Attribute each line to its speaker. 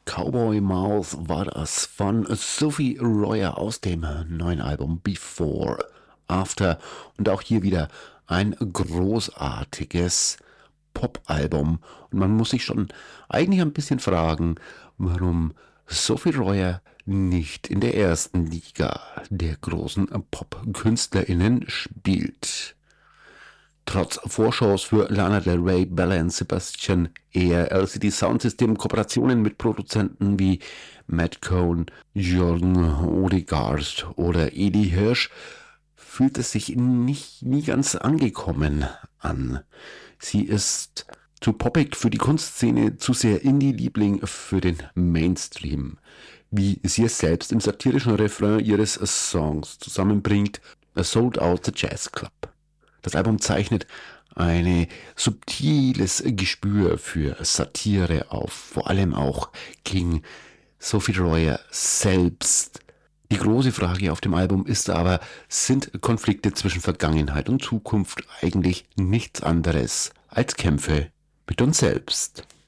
Speaker 1: Cowboy Mouth war das von Sophie Royer aus dem neuen Album Before, After und auch hier wieder ein großartiges Pop-Album. Und man muss sich schon eigentlich ein bisschen fragen, warum Sophie Royer nicht in der ersten Liga der großen Pop-KünstlerInnen spielt. Trotz Vorshows für Lana Del Rey, Bella und Sebastian, eher LCD Soundsystem, Kooperationen mit Produzenten wie Matt Cohn, Jordan Odegaard oder Eddie Hirsch, fühlt es sich nie ganz angekommen an. Sie ist zu poppig für die Kunstszene, zu sehr Indie-Liebling für den Mainstream. Wie sie es selbst im satirischen Refrain ihres Songs zusammenbringt, A Sold Out the Jazz Club. Das Album zeichnet ein subtiles Gespür für Satire auf, vor allem auch gegen Sophie Royer selbst. Die große Frage auf dem Album ist aber, sind Konflikte zwischen Vergangenheit und Zukunft eigentlich nichts anderes als Kämpfe mit uns selbst?